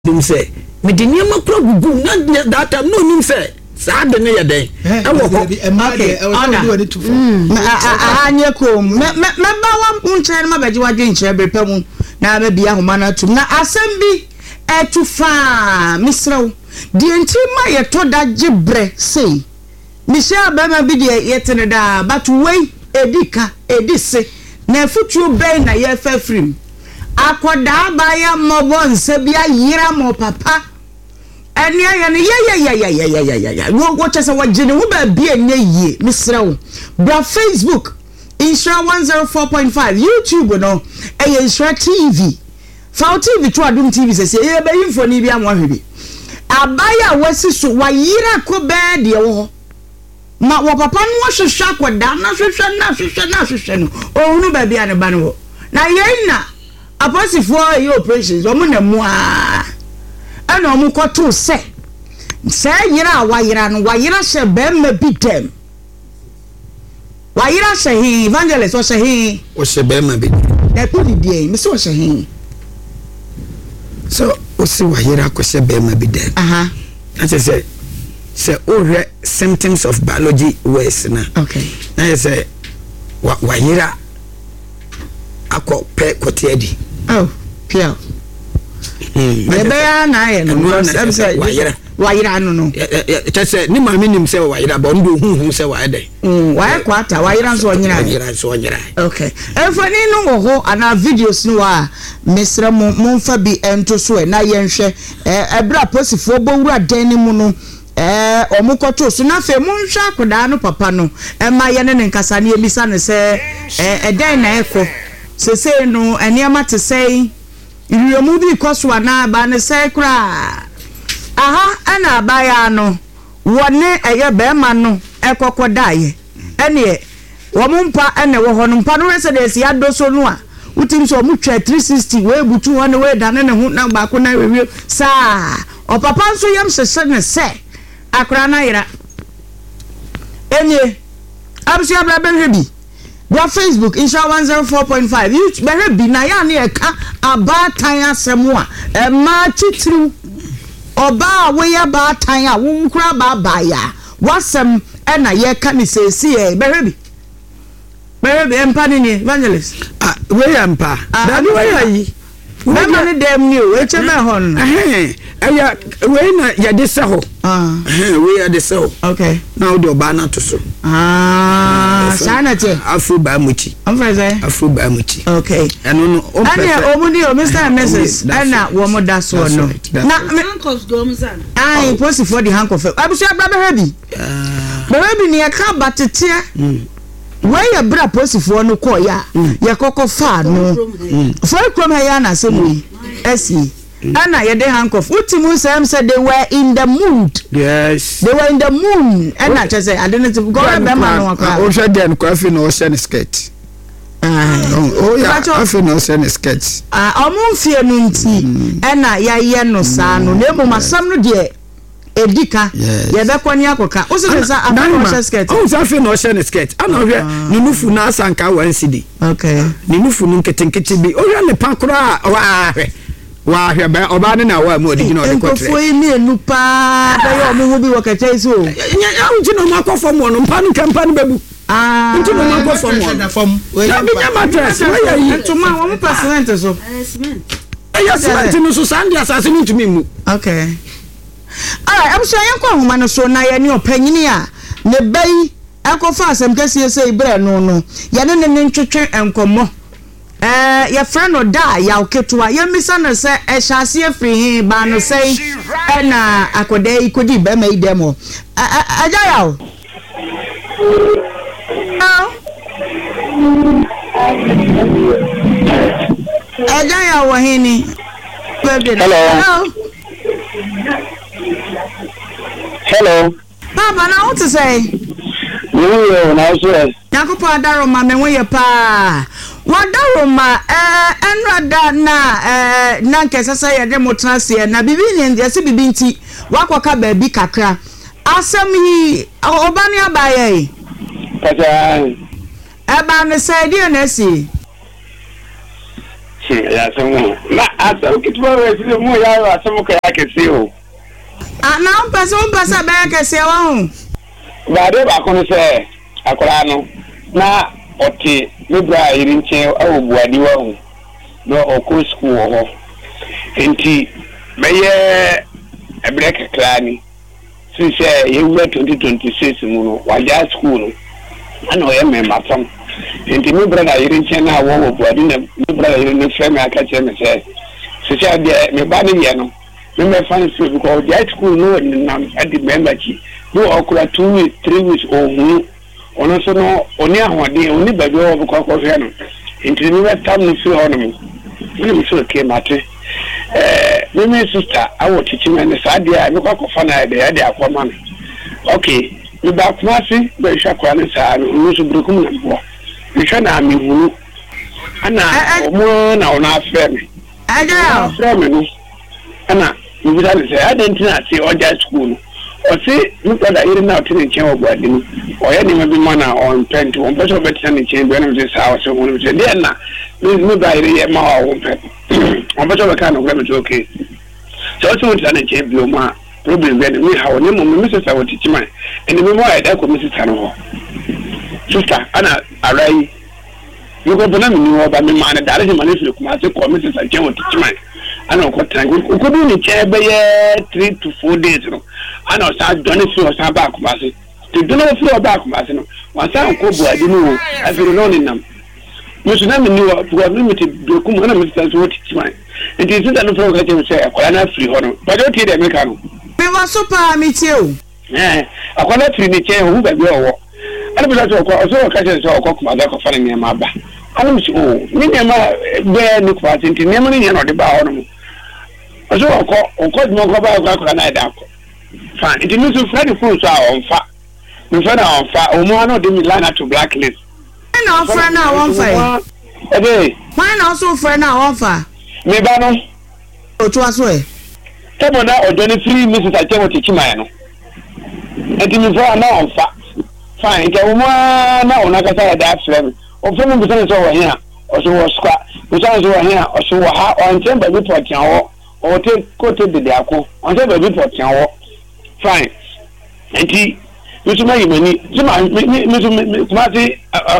nim say me de niam kro gugu na that time no nim say sa de ne yeden e wo ko anye ko me ba wa nche ma beji wa dwen nche bepe mu na ba bia homa na tum na asem bi etu fa misraw de enti ma ye to da gibre sei Michelle Bema bi de yetene da but wei edika edise na futu be na ye fa frim akoda ba ya mobo nse bia yira mo papa eni ya ne ya wo chese wo gine wo ba bia nye yie misrawo bra Facebook Insura 104.5 YouTube no Insura TV Fao TV to Adum TV se ye be info ni bia mo hwebi abaya wasi so wa yira ko be de wo ma wo papa no hwehwe akoda na hwehwe no ohunu ba bia ne ba no na ye na aposifo ye operations omo na mu a ana omo koto se yira wa yira no wa yira se be ma bi dem wa yira se he evangelist o se he o se be ma bi e ko di die me so se he so o se wa yira ko se be ma bi dem na se o re symptoms of biology words na okay na se wa yira akọ pe kotiedi oh pia bebe na ye no say wa yira no say ni ma minim say wa yira ba ndo hu say wa ede wa kwata wa yira so nyira okay efani no ho ana videos no wa mesra mo mfa bi ento so e na ye nhwe ebra posifo bowura dan ni mu no omukoto so na fe mo nhwa akoda no papa no ma ye ne nkasa ne emisa ne se dan na eko sese no eniama te sei iriemu bi koswa na ba ne sei kra aha ana abaya no wone eye be ma no ekokodaye ene wo mumpa ene wo ho no mpa no residence ya doso no a utim so mu twa 360 we butu ho ne we dane ne ho na ba ko na wewe sa o papa nso yam sese ne se akra na yira ene absu abla ben hebi Bra Facebook Insura 104.5 you better be na ya na eka abatan asemu a ma titru oba we ya batan a wo nkura ba ya wasem na ye ka ni sesi e better be empa ni evangelist we ya mpa da we ya yi we ma ni dem ni o eche me hon eya we na ya de se ho we ya de se ho okay na o de oba na to so sana te afro ba muchi afro ba muchi okay eno no o perfect omudi o Mr. and Mrs. ana wo mo da so no na handcuffs do mzan ai posi for the handcuff abusu ababa hebi baby ni aka batete where ya bra posi for no call ya ya kokko fa no for krom ha ya na semu esi Anna ye de handcuff utimu say they were in the mood. Yes, they were in the mood. Anna just say I didn't go be man no kwa o hwe den kwa fi no send skirt oh yeah afi no send skirt omo fie no nti Anna ya ye no sa no na emu masam no de edika ye be kwani akoka o se say afi skirt o say afi no send skirt ana hwe ni nufu na asanka 1 cedi okay ni nufu no nketenkete bi o hwe ne pakora wa hwe wa hwe ba oba ne na wa mu odigi de kotre enfo yi ne nupa da yo mo bi wakatai so nya unti no makofo mo no mpa no kampa no bebu unti no makofo mo na fam ya bi nya mattress wa yi to ma wo percent so cement ya cement no so sand asase no ntumi mu okay am so yan kwa homa no so na ya ni opanyini a ne bai akofa asem kase se ibre no ya ne ntwetwe enkomo your friend or die ya oketua ya misa na se ehase afiri ba no sei na akode ikodi be mai demo aja ya o aja ya wo hini hello papa na what to say you na so yakopo adaro ma me wo ye pa wadaroma enrada na nkesesa ye de motrase na bibi ne yesi bibi nti wakoka ba bi kakra asem yi obani abaye kaka eba ne say die na si Ya somo. Na asa ukitwa wewe sio mu ya asomo ka yake sio. Na mpasa ba yake sio wa. Ba de ba kono se akora no na oti mebra irinche awu buadi wa hu. No oku school ho. Enti meye ebrek klani. Since year 2026 mu no waja school no. Ana o ye me matam. Enti me brother irinche na wo buadi na me brother irin frame aka che me say se de me ba ne ye no me fan so because the school no na at the membership no okura 2 weeks 3 weeks ohun ono so no oni ahode oni ba bi o ko ko hwe no enti me tam no so hono me so ke mate me sister awo chichi me sa dia me ko fa na de akoma no okay me ba kwasi be hwa kwa ne sa no so brukum na bo me na me hunu ana omo na ona afreme afreme no ana we don't say I didn't say or just school or say look at the now to the chair of body or any maybe man on pen to one person better than the chamber of this house so when we say then no by the ma on better kind of grammar okay so also want to change blue ma problem when we have no Mrs. I will teach man and the more I could Mrs. Hanover sister Anna Arai you go to me about me man that is money to come out to Mrs. I can't teach man I know what time we could be in the chair by 3 to 4 days no and I start doing it for some back massy to do not flow back massy no once I go I didn't know I feel known in them you should never knew to have limited to come on Mr. what it's mine it isn't a program to say I not free honor but don't hear the American me was super meet you I cannot free the chair who by your I don't also catch us or cook my back of finding me my back I don't know me bear look for it in the money and the bar so o ko mo ko ba ko na da ko fine it means you friend fruits are on fa me friend on fa o mo no de me line to blacklist na friend na on fa eh why na also friend na on fa me ba no o tu aso e tebo na o joni free mrs achewo tichima no enti me for na on fa fine ke o mo na ona ka sa da friend o friend me so wo here o so wo squad o so wo here o so wo ha on temba bi potian wo or take quote the ako on the report yan fine enti you to make money me tomati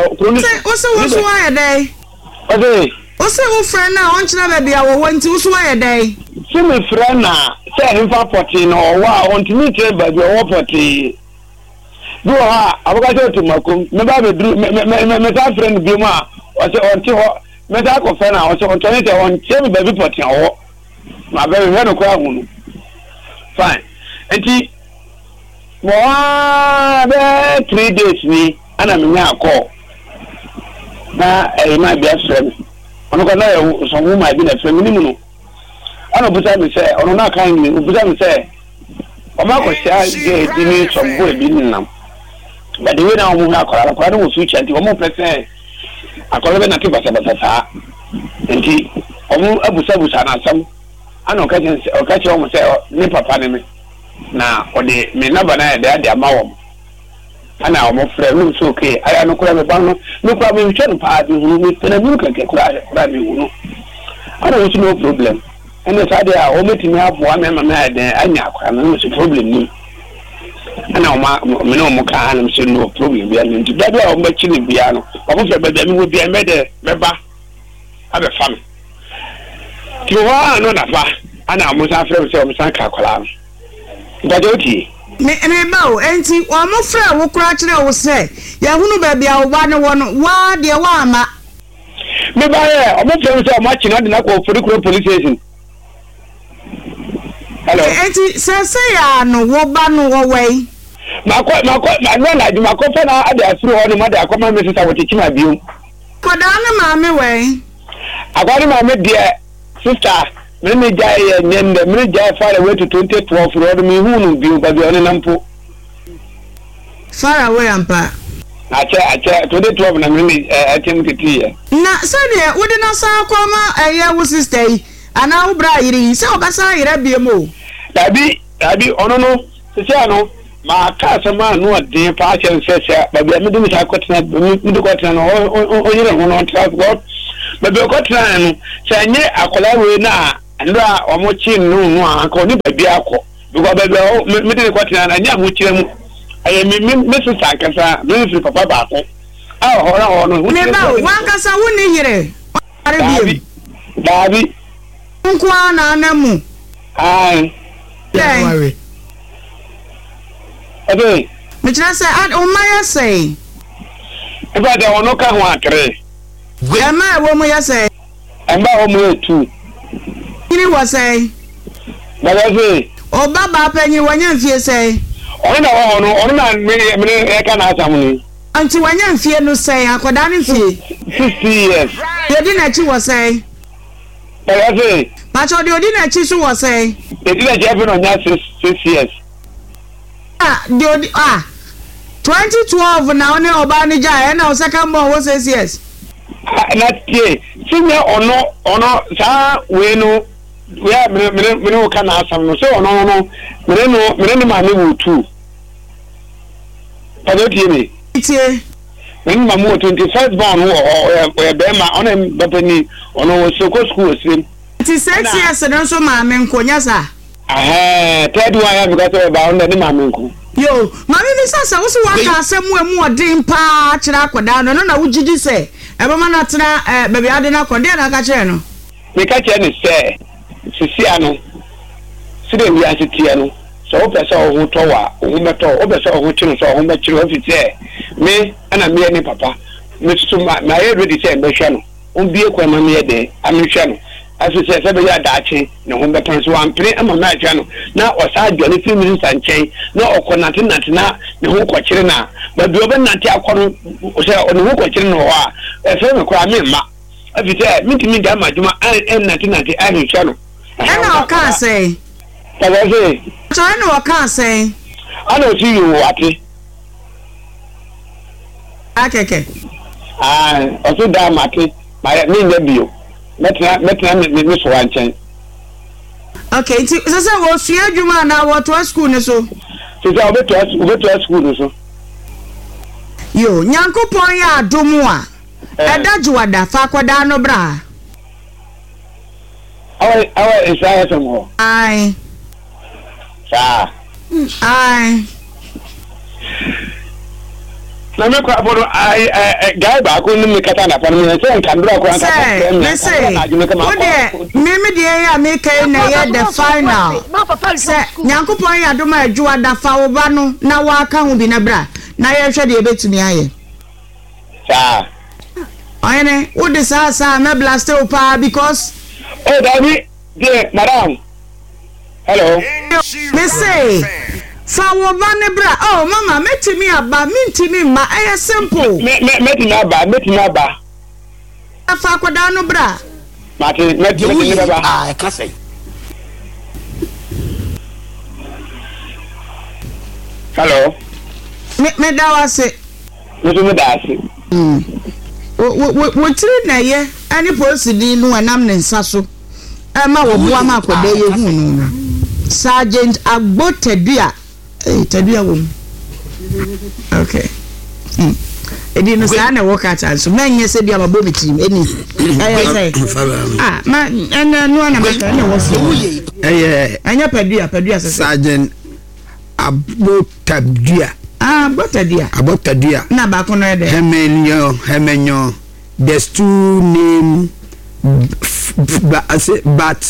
also why dey okay also who friend na on china baby awo wanti also why dey so me friend na say him for potty no wa on to meet baby o potty do ha abuka to makum me ba be dru me ta friend bi ma o say on ti ho me ta ko friend na o say on to meet on che baby potty awo my very no kwa hunu fine enti mo be 3 days ni ana me nya call na ma be friend ono ko na so mu ma bi na friend ni mu no ana buta me say ono na kan ni buta me say o ma ko sha ge di ni so boy bi ni nam but the way na mu na ko no su chanti o mo pese akola be na ti basa sa enti o mu abusa na sam ana okache o mo say ni papa ni me na o de me na bana ya de amawo ana o mo frɛ no so okay aya no kura me ba no me kura me hwɛ no pa de hunu me tena mi keke kura me hunu ana wo no problem ene sa de a o metimi aboa me ma me de anya akwa no so problem ni ana o ma me no mo ka ana me so no problem bia ni nti da bia o ma chi ni bia no o mo frɛ ba bia me wo bia me de me ba abe fa me ti wa no na fa ana mo sa frɛ se o me san ka kwala da joti me ba o enti o mo frɛ wo kura kire wo se ya hunu ba bia wo ba ne wo no wa de wa ama me ba ye o mo frɛ se o ma chi na de na ko police station hello enti se ya no wo ba no wo wei ma no na di ma ko fa na ade asuru ho no ma de akoma me sister wo tichima biom ko da na ma me wei agwari ma me de sister me jai nyende me jai far away to 2012 road me hunu biom ba bi oni nampo far away ampa acha 2012 na me attempt na so de wo de na sa akoma eye wo sister yi ana wo bra yiri se obasa yire biemo dabi ono no se ano ma ka sama no de pa chen se ba bi me de mi sa kwetena mi de kwetena no o yire ho no transport but be got no say nye akola we na ndra omo chi no anko ni baby akọ because baby me dey got na nya mo chire mu aye me sister kasa me papa ba akọ hora no me ba wan kasa woni yire Dabi nkwa na anamu ai worry okay me try say o ma say eba de ono ka ho akere e ma wo mo ya say e ba ho mo etu kini wo say ba ga say o baba panyi wanya mfie say ono na wo no ono na me e ka na asam ni anti wanya mfie no say akoda ne mfie 60 years yedi na chi wo say ba ga say ba cho de odi na chi so wo say edi na je no nya 6 years de odi 2012 na one oba ni ja e na o second born wo 6 years na tie sinya ono sa we no we me ka na asam no so ono no me no ma me wo tu pa do tie me tie when my 21st born or be ma on bapani ono so ko school sim 6 years na so ma me nkonya sa third one ya because ba on the ma me nko yo mami ni sasa wo so wa ka asemu emu odin pa kira akoda no na wugidi se e ba ma na tena baby ade na akoda na ka kire no me ka kire ni se sisi ano sire wi asitia no so o pese o hu to wa o hu meto o pese o hu kire so o hu me kire o fite me ana me ni papa me tutu ma ye ready say me hwe no o bie kwa ma me de ami hwe no aso se be ya daache na ho beton so ampre ama ma hwe no na o sa adwane fi mi sanchen na okonate na ho kwakire na ba bi obe nante akono o se o ho kwakire no wa e fe me kwa me ma afite mitimi da majuma en nante a hwe no ana o ka say tabaze so ana o ka say ana o ti yo ate akeke o so da mate ma me nya bio metra me so wanchen okay ti sasa wo sua adwuma na wo to school ne so sasa obeto school ne so yo nyankopon ya adomu a eda juwada fa akoda no bra awa isaya somo ai na me kwa bodo guy ba ko ni kata na pan me se nkandura ko anta me say me de ya me kai na ya the final se nyankopon ya adoma adwua da fa wo ba no na wa aka hu bi na bra na ye hwe de ebetumi aye ayene wo de sa me blast o pa because David de madam hello me say fa wo ba ne bra oh mama metimi aba mintimi ma eye simple metimi aba afa akoda no bra mate metimi aba ka say hello me da wase me da ase wo tiri na ye ani police ni nu anam ne nsa so e ma wo boa ma akoda ye hu no Sergeant Agbotedua Tedua wo okay edi no sa na work at so na nye se bia mabo metim eni say ma ena no na me na wo so anya pedua Sergeant Agbotedua Agbotedua na ba ko no de Hemenyo there's two name but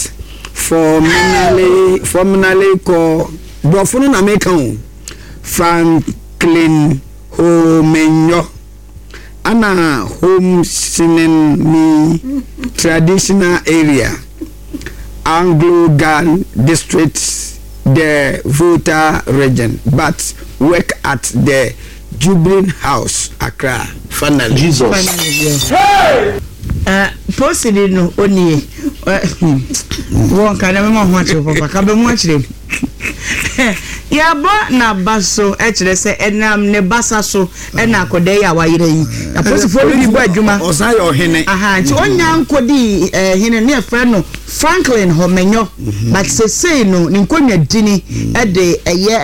formerly called Brofunu na meka Franklin Homenyo ana home sinin me traditional area Anglo-Gan district the Volta region but work at the Jubilee House Accra finally Jesus possibly no oni won kana me mo ho achire papa ka be mo achire ya ba na baso achire se enam ne basa so na akoda ya wayire yi na posifo bi bo adwuma osan yo hene nti onya nkodi hene ne efre no Franklin Homenyo but say no ni nkonwa dini de eye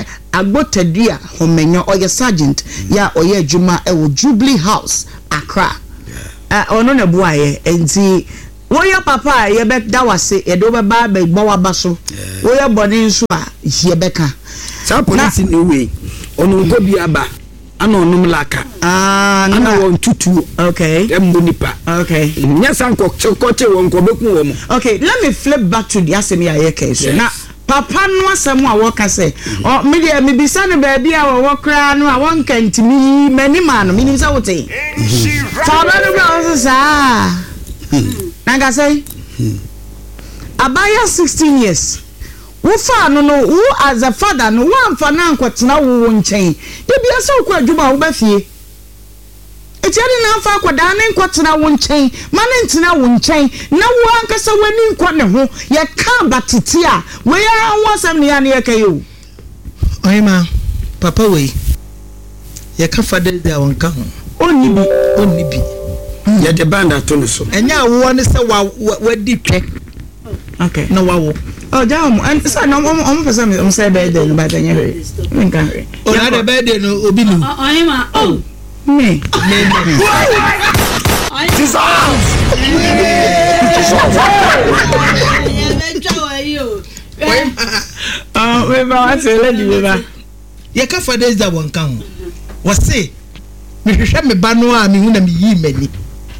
Agbotedua Homenyo oye sergeant ya oye adwuma e wo Jubilee House Accra ono na buaye enti woyɛ papa ye be da wase ye do be ba be gbo waba so woyɛ bɔne nso a ye beka sa police ni we ono go bi aba ana onum laka ana won tutu okay embo nipa okay nya sanko koche won ko beku wo mo okay let me flip back to the asemi ayeke so na papa no asem a wo ka say o me dia me bisa ne ba bia wo kra no a won kantimi mani ma no minim sa wote fa ba no bra so sa nanga say abaya 16 years wo fa no wo as a father no wo amfa na nkotena wo nchen de bia so ko adwuma wo ba fie etiani na amfa akoda na nkotena wo nchen ma na ntena wo nchen na wo ankasa wani nkwa ne ho ye ka batiti a we ya wonsam ne ya ne yekayo oyima papa we ye ka father dey won ka ho onni bi ye de banda to no so enya wo ne se wa di twe okay no wa wo oh jam and so no person am say birthday no ba tanya he nka he o na de birthday no obi ni oyima oh me Jesus we ba wa se le di ba ye ka father dey won ka ho wo se me hwehwe me ba no a me hu na me yi mani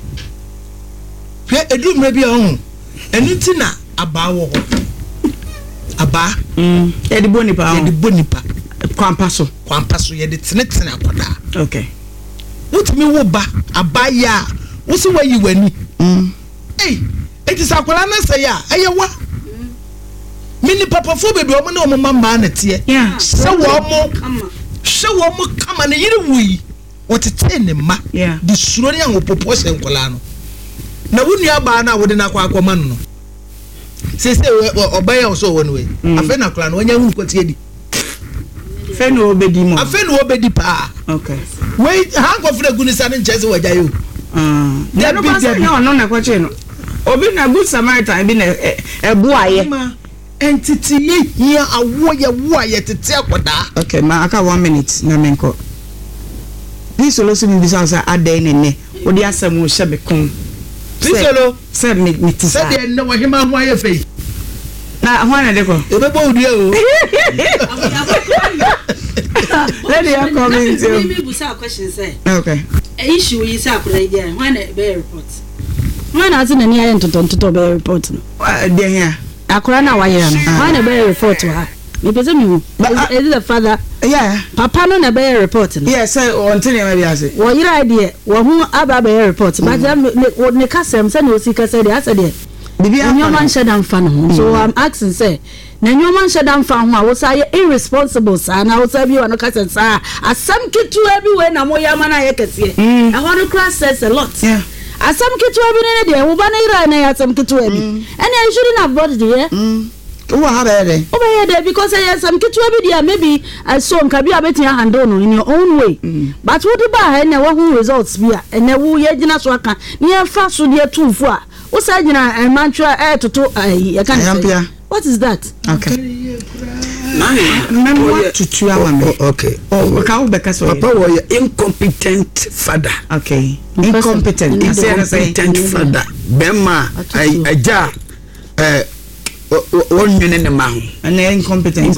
hwe edu mra bi ho enu ti na aba wo ho aba e di bonipa kwampa so ye de tene akoda okay wutimi wo ba aba ya wo se wayi wani it is akola na say ya eyewa mini papa fo bebi o mo na o mo mamba na tie se wo mo kama na yiri wuyi wotete ne ma di suro ne an popo se nkola no na wunu aba na wo de na kwa akoma no se obaya so won we afa na kola no nya hu kwatie di fe no obedi mo afa no obedi pa okay wait han ko fure gunisa ne nchese waja yo de no pass no na kwache no obi na good samaritan bi na ebuaye entity ye awo ye tete akoda okay ma aka 1 minute na menko Pisolo si mi bisa sa ade ne odi asem wo hye bekon Pisolo se mi ti sa se de no hima ho aye fei na ho na de ko ebebo odua o let you comment you me busa question say okay issue yi sa akura ide when be report when ati na ni aye ntoto be report no de here akura na wa yera no when be report ha me pese mi is the father yeah papa no na be report no yes say on tin e be ase wo yira ide wo hu aba be report but ne kasem say no si kase de ase de bibi nyoma nshedam fa no so I'm asking say na nyoma nshedam fa ho a wo say irresponsible sa na wo say bi wo no kase sa asam kitu abi we na mo yama na ye kase e ho no cross says a lot yeah asam kitu abi ne de wo ba na ira na asam kitu abi and I shouldn't have bought it here who have it over here because I have some kitu abi there maybe I saw nkabi abetia handle no in your own way but what do ba na wo results bi a and wo ye gina so aka ne fa so de tumfo a wo sa gina mantra toto ya kan say what is that okay Mama tutu awame okay ka wo beka so papa was incompetent father okay incompetent father bema aja one minute in my and incompetent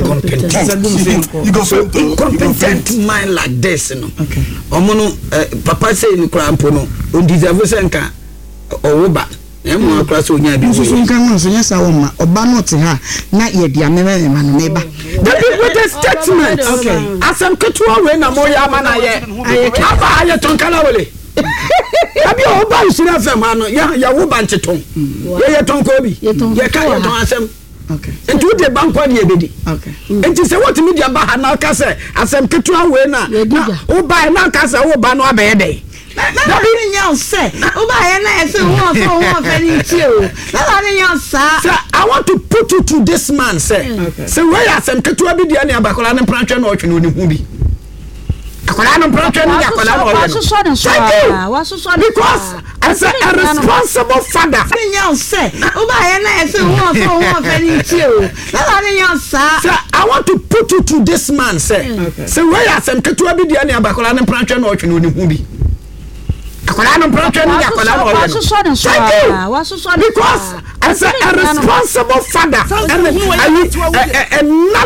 mind like this no okay omono papa say in crampo no on deserve senka owoba emo akra so nya bi so nkan no so nya sa wo ma oba no te ha na ye dia me ma no meba with a statement okay asam ketua we na mo ya ma na ye aba aye tonkala wole abi o ba nsira fam ano ya wo ba ncheton ye tonko bi ye ka ye ton asem okay enti wo de banko de ebedi okay enti se what media ba ha na ka se asem ketua we na wo ba na ka se wo ba no abaye dey na bi nya se wo ba ye na ese wo fa ni ti o na ni nya sa I want to put you to this man say say where asem ketua bi dia na abakola ne prantwe na otwe no ni hu bi akola no prantwe ni akola no because as a responsible father I want to put you to this man say where asem ketua bi dia na abakola ne prantwe na otwe no ni hu bi akwara no protwe ni akwara no oye because as a responsible father and